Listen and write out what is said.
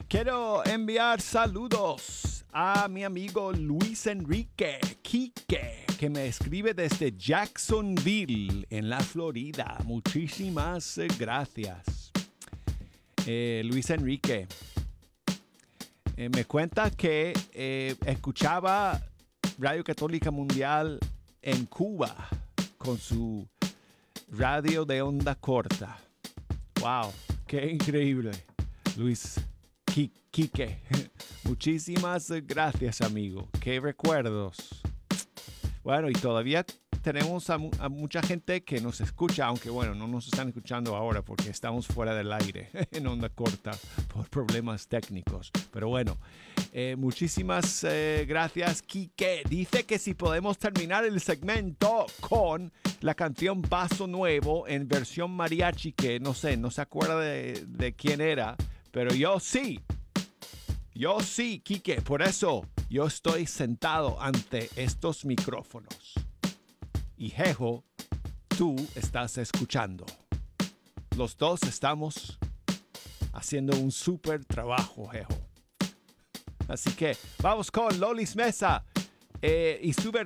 Quiero enviar saludos a mi amigo Luis Enrique Quique, que me escribe desde Jacksonville, en la Florida. Muchísimas gracias. Luis Enrique me cuenta que escuchaba Radio Católica Mundial en Cuba con su radio de onda corta. ¡Wow! ¡Qué increíble! Luis Quique, muchísimas gracias, amigo. ¡Qué recuerdos! Bueno, y todavía tenemos a mucha gente que nos escucha, aunque bueno, no nos están escuchando ahora porque estamos fuera del aire en onda corta por problemas técnicos. Pero bueno, muchísimas gracias, Quique. Dice que si podemos terminar el segmento con la canción Paso Nuevo en versión mariachi, que no sé, no se acuerda de quién era, pero yo sí, Quique. Por eso yo estoy sentado ante estos micrófonos. Y Jejo, tú estás escuchando. Los dos estamos haciendo un súper trabajo, Jejo. Así que vamos con Lolis Mesa y su